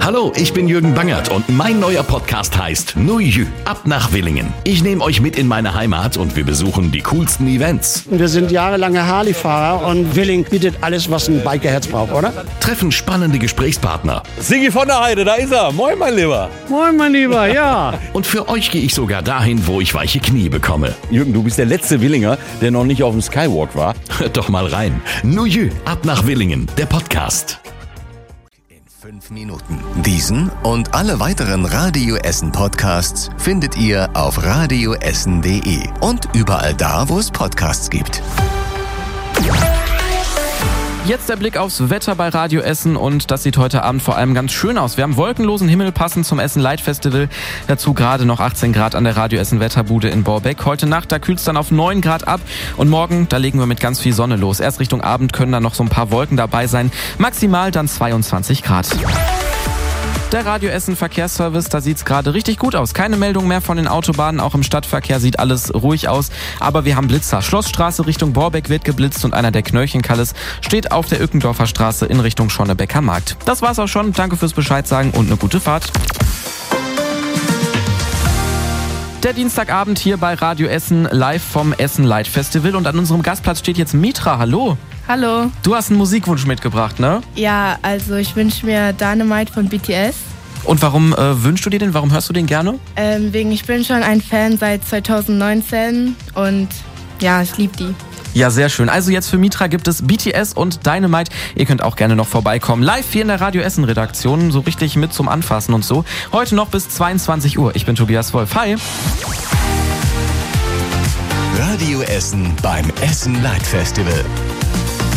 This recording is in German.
Hallo, ich bin Jürgen Bangert und mein neuer Podcast heißt Nu Jü, ab nach Willingen. Ich nehme euch mit in meine Heimat und wir besuchen die coolsten Events. Wir sind jahrelange Harley-Fahrer und Willingen bietet alles, was ein Bikerherz braucht, oder? Treffen spannende Gesprächspartner. Sigi von der Heide, da ist er. Moin, mein Lieber. Moin, mein Lieber, ja. Und für euch gehe ich sogar dahin, wo ich weiche Knie bekomme. Jürgen, du bist der letzte Willinger, der noch nicht auf dem Skywalk war. Hört doch mal rein. Nu Jü, ab nach Willingen, der Podcast. 5 Minuten. Diesen und alle weiteren Radio Essen Podcasts findet ihr auf radioessen.de und überall da, wo es Podcasts gibt. Jetzt der Blick aufs Wetter bei Radio Essen und das sieht heute Abend vor allem ganz schön aus. Wir haben wolkenlosen Himmel passend zum Essen Light Festival. Dazu gerade noch 18 Grad an der Radio Essen Wetterbude in Borbeck. Heute Nacht, da kühlt es dann auf 9 Grad ab und morgen, da legen wir mit ganz viel Sonne los. Erst Richtung Abend können dann noch so ein paar Wolken dabei sein. Maximal dann 22 Grad. Der Radio Essen Verkehrsservice, da sieht's gerade richtig gut aus. Keine Meldung mehr von den Autobahnen, auch im Stadtverkehr sieht alles ruhig aus. Aber wir haben Blitzer. Schlossstraße Richtung Borbeck wird geblitzt und einer der Knöllchenkalles steht auf der Ückendorfer Straße in Richtung Schonnebecker Markt. Das war's auch schon. Danke fürs Bescheid sagen und eine gute Fahrt. Der Dienstagabend hier bei Radio Essen, live vom Essen Light Festival. Und an unserem Gastplatz steht jetzt Mitra. Hallo. Hallo. Du hast einen Musikwunsch mitgebracht, ne? Ja, also ich wünsche mir Dynamite von BTS. Und warum wünschst du dir den? Warum hörst du den gerne? Ich bin schon ein Fan seit 2019 und ja, ich liebe die. Ja, sehr schön. Also jetzt für Mitra gibt es BTS und Dynamite. Ihr könnt auch gerne noch vorbeikommen. Live hier in der Radio Essen Redaktion, so richtig mit zum Anfassen und so. Heute noch bis 22 Uhr. Ich bin Tobias Wolf. Hi. Radio Essen beim Essen Light Festival.